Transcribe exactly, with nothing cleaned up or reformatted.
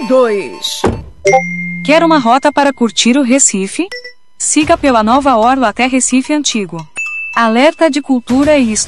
dois. Quer uma rota para curtir o Recife? Siga pela Nova Orla até Recife Antigo. Alerta de cultura e história.